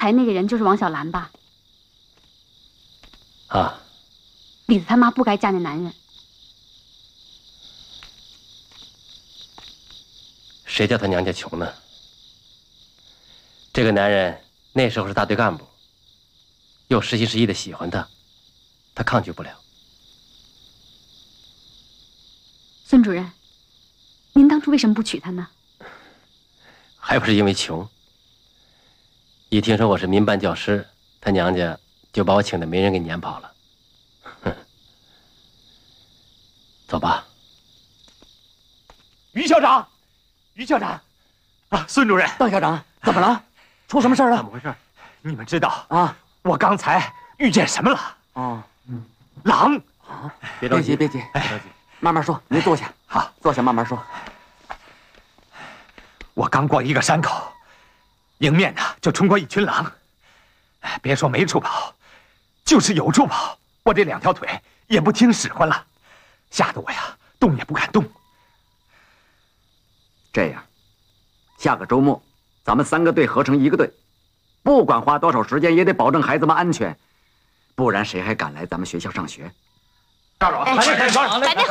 才那个人就是王小兰吧？ 啊， 李子他妈不该嫁那男人。 谁叫他娘家穷呢？这个男人那时候是大队干部，又实心实意的喜欢她，她抗拒不了。 孙主任，您当初为什么不娶她呢？ 还不是因为穷。一听说我是民办教师，他娘家就把我请的媒人给撵跑了。哼，走吧。 于校长，于校长，啊，孙主任， 邓校长，怎么了？出什么事了？ 怎么回事？ 你们知道啊？ 我刚才遇见什么了？ 哦， 狼啊！ 别着急， 别急，慢慢说。您坐下， 好， 坐下慢慢说。 我刚过一个山口，迎面呢就冲过一群狼。别说没处跑，就是有处跑，我这2条腿也不听使唤了，吓得我呀动也不敢动。 这样，下个周末，咱们3个队合成一个队，不管花多少时间，也得保证孩子们安全，不然谁还敢来咱们学校上学？ 赵总，赶紧